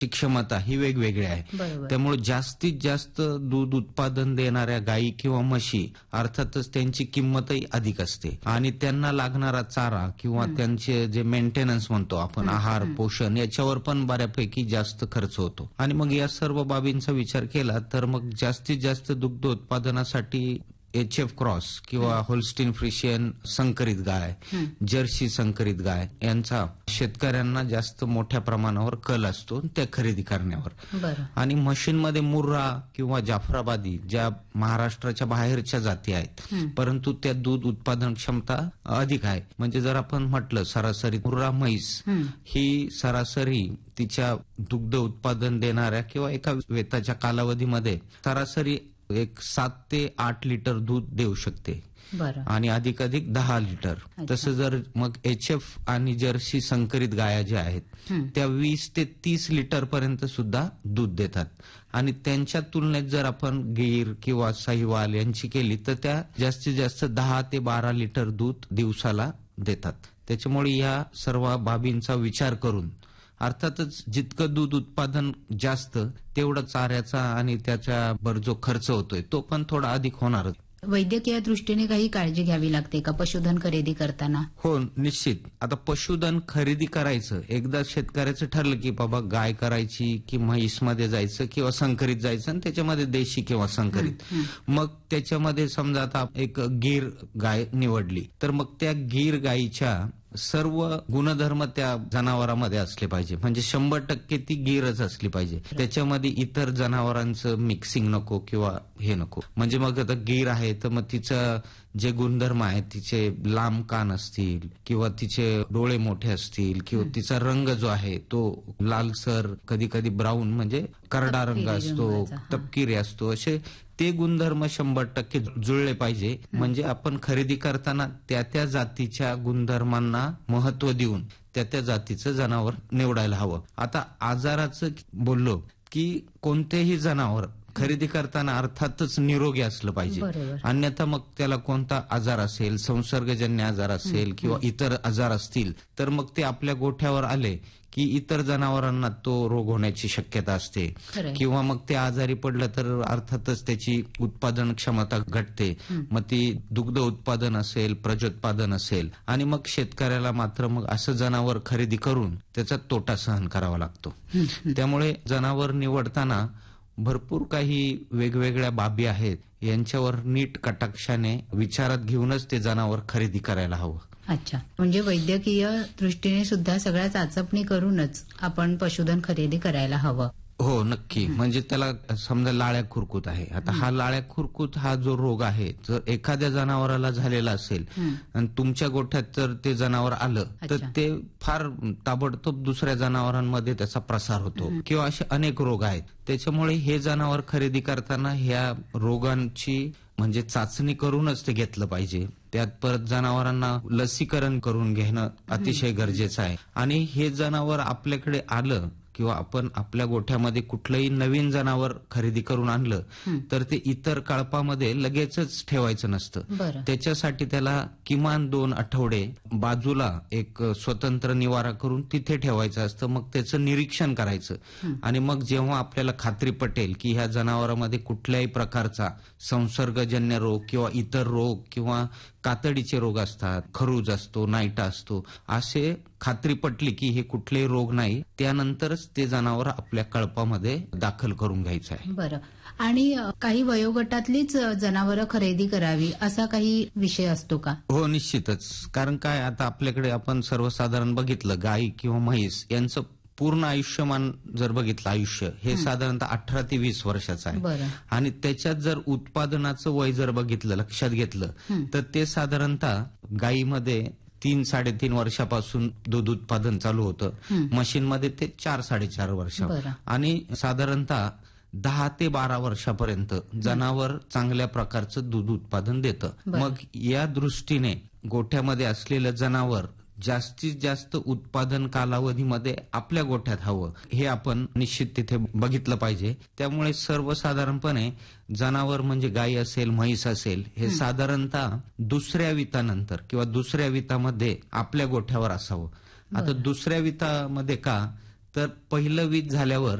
क्षमता ही वेगवेगळी आहे. बरोबर. त्यामुळे जास्तीत जास्त दूध उत्पादन देणाऱ्या गायी किंवा म्हशी अर्थातच त्यांची किंमतही अधिक असते आणि त्यांना लागणारा चारा किंवा त्यांचे जे मेंटेनन्स म्हणतो आपण, आहार पोषण, याच्यावर पण बऱ्यापैकी जास्त खर्च होतो. आणि मग या सर्व बाबींचा विचार केला तर मग जास्तीत जास्त दुग्ध उत्पादनासाठी HF क्रॉस किंवा होल्स्टीन फ्रिशियन संकरित गाय, जर्सी संकरित गाय यांचा शेतकऱ्यांना जास्त मोठ्या प्रमाणावर कल असतो त्या खरेदी करण्यावर. बरं. आणि म्हशींमध्ये मुर्रा किंवा जाफराबादी ज्या महाराष्ट्राच्या बाहेरच्या जाती आहेत, परंतु त्या दूध उत्पादन क्षमता अधिक आहे. म्हणजे जर आपण म्हटलं सरासरी मुर्रा म्हैस ही सरासरी तिच्या दुग्ध उत्पादन देणाऱ्या किंवा एका वेताच्या कालावधीमध्ये सरासरी 7 ते 8 लिटर दूध देऊ शकते. बरं. आणि अधिक 10 लिटर. तसं जर मग HF आणि जर्सी संकरित गाया ज्या आहेत त्या 20 ते 30 लिटर पर्यंत सुद्धा दूध देतात. आणि त्यांच्या तुलनेत जर आपण गीर किंवा साहिवाल यांची केली तर त्या जास्तीत जास्त 10 ते 12 लिटर दूध दिवसाला देतात. त्याच्यामुळे या सर्व बाबींचा विचार करून अर्थातच जितकं दूध उत्पादन जास्त तेवढा चाऱ्याचा आणि त्याच्यावर जो खर्च होतोय तो पण थोडा अधिक होणारच. वैद्यकीय दृष्टीने काही काळजी घ्यावी लागते का पशुधन खरेदी करताना? हो, निश्चित. आता पशुधन खरेदी करायचं एकदा शेतकऱ्याचं ठरलं की बाबा गाय करायची की म्हैसमध्ये जायचं किंवा संकरित जायचं आणि त्याच्यामध्ये देशी किंवा संकरित, मग त्याच्यामध्ये समजा आता एक गीर गाय निवडली तर मग त्या गीर गायीच्या सर्व गुणधर्म त्या जनावरांमध्ये असले पाहिजे. म्हणजे 100% ती गीरच असली पाहिजे. त्याच्यामध्ये इतर जनावरांचं मिक्सिंग नको किंवा हे नको. म्हणजे मग आता गीर आहे तर मग तिचं जे गुणधर्म आहेत, तिचे लांब कान असतील किंवा तिचे डोळे मोठे असतील किंवा तिचा रंग जो आहे तो लालसर, कधी कधी ब्राऊन म्हणजे करडा रंग असतो, तपकिरी असतो, असे ते गुणधर्म 100% जुळले पाहिजे. म्हणजे आपण खरेदी करताना त्या जातीच्या गुणधर्मांना महत्व देऊन त्या जातीचं जनावर निवडायला हवं. आता आजाराचं बोललो की कोणतेही जनावर खरेदी करताना अर्थातच निरोगी असलं पाहिजे. अन्यथा मग त्याला कोणता आजार असेल, संसर्गजन्य आजार असेल किंवा इतर आजार असतील तर मग ते आपल्या गोठ्यावर आले की इतर जनावरांना तो रोग होण्याची शक्यता असते. किंवा मग ते आजारी पडलं तर अर्थातच त्याची उत्पादन क्षमता घटते. मग ती दुग्ध उत्पादन असेल, प्रजोत्पादन असेल, आणि मग शेतकऱ्याला मात्र मग असं जनावर खरेदी करून त्याचा तोटा सहन करावा लागतो. त्यामुळे जनावर निवडताना भरपूर काही वेगवेगळ्या बाबी आहेत, यांच्यावर नीट कटाक्षाने विचारात घेऊनच ते जनावर खरेदी करायला हवं. अच्छा, म्हणजे वैद्यकीय दृष्टीने सुद्धा सगळ्या चाचपणी करूनच आपण पशुधन खरेदी करायला हवं. हो, नक्की. म्हणजे त्याला समजा लाळ्या खुरकूत आहे. आता हा लाळ्या खुरकूत हा जो रोग आहे जर एखाद्या जनावराला झालेला असेल आणि तुमच्या गोठ्यात जर ते जनावर आलं तर ते फार ताबडतोब दुसऱ्या जनावरांमध्ये त्याचा प्रसार होतो किंवा असे अनेक रोग आहेत. त्याच्यामुळे हे जनावर खरेदी करताना ह्या रोगांची म्हणजे चाचणी करूनच ते घेतलं पाहिजे. त्यात परत जनावरांना लसीकरण करून घेणं अतिशय गरजेचं आहे. आणि हे जनावर आपल्याकडे आलं किंवा आपण आपल्या गोठ्यामध्ये कुठलंही नवीन जनावर खरेदी करून आणलं तर ते इतर कळपामध्ये लगेचच ठेवायचं नसतं. त्याच्यासाठी त्याला किमान 2 आठवडे बाजूला एक स्वतंत्र निवारा करून तिथे ठेवायचं असतं. मग त्याचं निरीक्षण करायचं आणि मग जेव्हा आपल्याला खात्री पटेल की ह्या जनावरांमध्ये कुठल्याही प्रकारचा संसर्गजन्य रोग किंवा इतर रोग किंवा कातडीचे रोग असतात, खरूज असतो, नायटा असतो, असे खात्री पटली की हे कुठलेही रोग नाही, त्यानंतरच ते जनावर आपल्या कळपामध्ये दाखल करून घ्यायचं आहे. बरं. आणि काही वयोगटातलीच जनावरं खरेदी करावी असा काही विषय असतो का? हो, निश्चितच. कारण काय, आता आपल्याकडे आपण सर्वसाधारण बघितलं गाय किंवा म्हैस यांचं पूर्ण आयुष्यमान जर बघितलं, आयुष्य हे साधारणतः 18 ते 20 वर्षाचं आहे. आणि त्याच्यात जर उत्पादनाचं वय जर बघितलं, लक्षात घेतलं तर ते साधारणतः गायीमध्ये 3-3.5 वर्षापासून दूध उत्पादन चालू होतं. मशीनमध्ये ते 4-4.5 वर्ष. आणि साधारणतः 10 ते 12 वर्षापर्यंत जनावर चांगल्या प्रकारचं दूध उत्पादन देतं. मग या दृष्टीने गोठ्यामध्ये असलेलं जनावर जास्तीत जास्त उत्पादन कालावधीमध्ये आपल्या गोठ्यात हवं हे आपण निश्चित तिथे बघितलं पाहिजे. त्यामुळे सर्वसाधारणपणे जनावर म्हणजे गाय असेल, म्हैस असेल, हे साधारणतः दुसऱ्या वितानंतर किंवा दुसऱ्या वितामध्ये आपल्या गोठ्यावर असावं. आता दुसऱ्या वितामध्ये का, तर पहिलं वीज झाल्यावर